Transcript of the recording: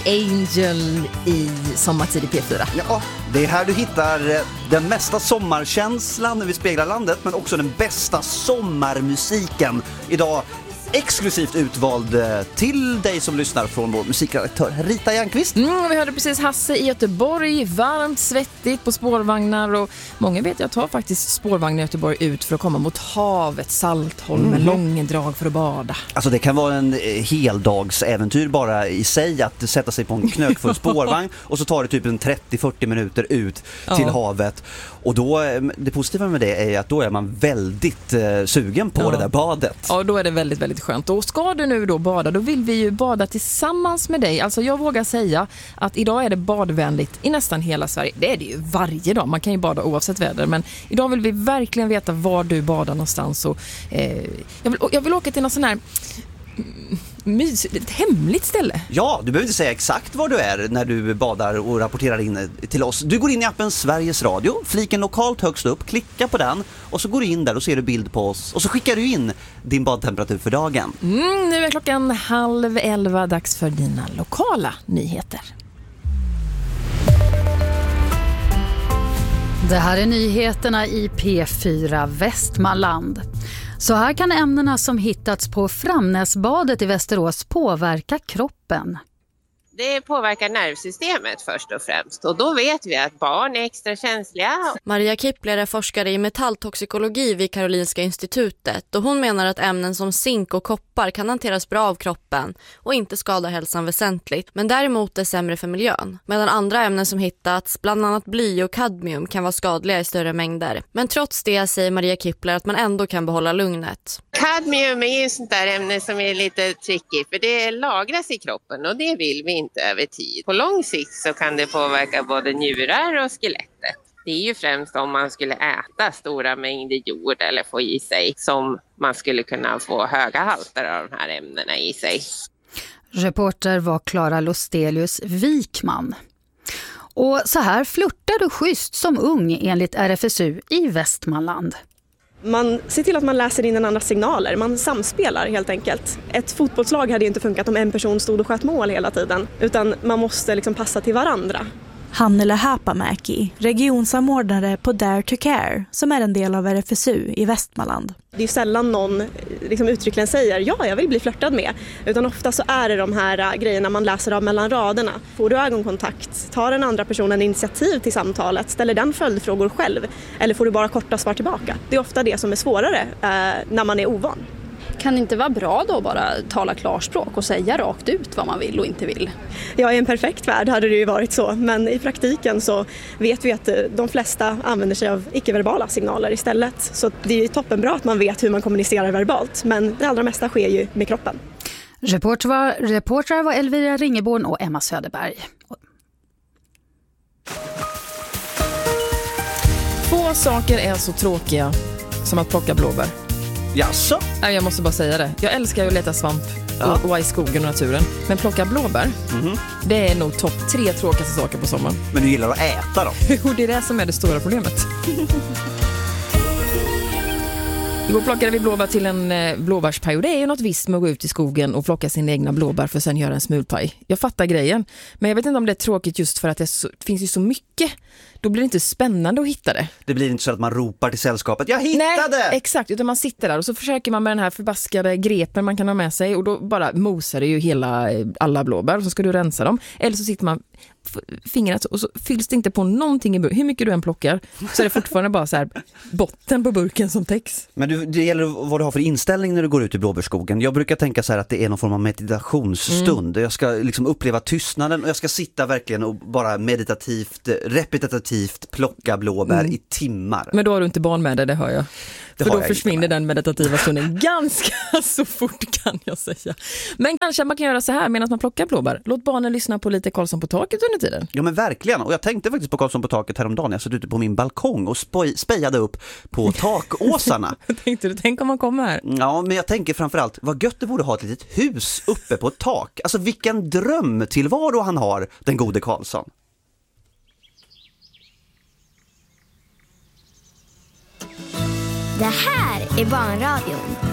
Angel i Sommartid i P4. Ja, det är här du hittar den mesta sommarkänslan när vi speglar landet, men också den bästa sommarmusiken. Idag exklusivt utvald till dig som lyssnar från vår musikredaktör Rita Järnqvist. Vi hörde precis Hasse i Göteborg, varmt, svettigt på spårvagnar, och många vet jag tar faktiskt spårvagnar i Göteborg ut för att komma mot havet, Saltholmen, Långedrag för att bada. Alltså det kan vara en heldagsäventyr bara i sig att sätta sig på en knökfull spårvagn och så tar det typ en 30-40 minuter ut till havet. Och då, det positiva med det är att då är man väldigt sugen på det där badet. Ja, då är det väldigt, väldigt skönt. Och ska du nu då bada, då vill vi ju bada tillsammans med dig. Alltså jag vågar säga att idag är det badvänligt i nästan hela Sverige. Det är det ju varje dag. Man kan ju bada oavsett väder. Men idag vill vi verkligen veta var du badar någonstans. Och, jag vill åka till någon sån här ett hemligt ställe. Ja, du behöver inte säga exakt var du är när du badar och rapporterar in till oss. Du går in i appen Sveriges Radio, fliken lokalt högst upp, klicka på den och så går du in där och ser du bild på oss och så skickar du in din badtemperatur för dagen. Nu är klockan 10:30, dags för dina lokala nyheter. Det här är nyheterna i P4 Västmanland. Så här kan ämnena som hittats på Framnäsbadet i Västerås påverka kroppen. Det påverkar nervsystemet först och främst, och då vet vi att barn är extra känsliga. Maria Kippler är forskare i metalltoxikologi vid Karolinska institutet, och hon menar att ämnen som zink och koppar kan hanteras bra av kroppen och inte skada hälsan väsentligt, men däremot är sämre för miljön. Medan andra ämnen som hittats, bland annat bly och kadmium, kan vara skadliga i större mängder. Men trots det säger Maria Kippler att man ändå kan behålla lugnet. Kadmium är ju sånt där ämne som är lite tricky, för det lagras i kroppen och det vill vi inte över tid. På lång sikt så kan det påverka både njurar och skelettet. Det är ju främst om man skulle äta stora mängder jord eller få i sig som man skulle kunna få höga halter av de här ämnena i sig. Reporter var Clara Lostelius Wikman. Och så här flörtar du schysst som ung enligt RFSU i Västmanland. Man ser till att man läser in en andra signaler, man samspelar helt enkelt. Ett fotbollslag hade ju inte funkat om en person stod och sköt mål hela tiden, utan man måste liksom passa till varandra. Hannele Hapamäki, regionsamordnare på Dare to Care, som är en del av RFSU i Västmanland. Det är sällan någon liksom uttryckligen säger ja, jag vill bli flörtad med, utan ofta så är det de här grejerna man läser av mellan raderna. Får du ögonkontakt? Tar den andra personen initiativ till samtalet? Ställer den följdfrågor själv? Eller får du bara korta svar tillbaka? Det är ofta det som är svårare när man är ovan. Kan det inte vara bra då bara tala klarspråk och säga rakt ut vad man vill och inte vill? Ja, i en perfekt värld hade det ju varit så, men i praktiken så vet vi att de flesta använder sig av icke-verbala signaler istället. Så det är ju toppenbra att man vet hur man kommunicerar verbalt, men det allra mesta sker ju med kroppen. Reportrar var Elvira Ringeborn och Emma Söderberg. Få saker är så tråkiga som att plocka blåbär. Jaså? Nej, jag måste bara säga det. Jag älskar ju att leta svamp och vara i skogen och naturen. Men plocka blåbär, det är nog topp 3 tråkigaste saker på sommaren. Men du gillar att äta då? Jo, det är det som är det stora problemet. Igår plockade vi blåbär till en blåbärspaj, och det är ju något visst med att gå ut i skogen och plocka sina egna blåbär för att sen göra en smulpaj. Jag fattar grejen, men jag vet inte om det är tråkigt just för att det finns ju så mycket. Då blir det inte spännande att hitta det. Det blir inte så att man ropar till sällskapet, jag hittade! Nej, exakt, utan man sitter där och så försöker man med den här förbaskade grepen man kan ha med sig, och då bara mosar det ju alla blåbär, och så ska du rensa dem. Eller så sitter man fingret och så fylls det inte på någonting i burken. Hur mycket du än plockar så är det fortfarande bara så här botten på burken som täcks. Men det gäller vad du har för inställning när du går ut i blåbärsskogen. Jag brukar tänka så här att det är någon form av meditationsstund. Jag ska liksom uppleva tystnaden och jag ska sitta verkligen och bara repetitivt plocka blåbär i timmar. Men då har du inte barn med dig, det hör jag. För då försvinner den meditativa stunden ganska så fort, kan jag säga. Men kanske man kan göra så här medan man plockar blåbär. Låt barnen lyssna på lite Karlsson på taket under tiden. Ja, men verkligen. Och jag tänkte faktiskt på Karlsson på taket häromdagen. Jag satt ute på min balkong och spejade upp på takåsarna. Tänk om man kommer här. Ja, men jag tänker framförallt vad gött det borde ha ett litet hus uppe på ett tak. Alltså vilken drömtillvaro han har, den gode Karlsson. Det här är Barnradion.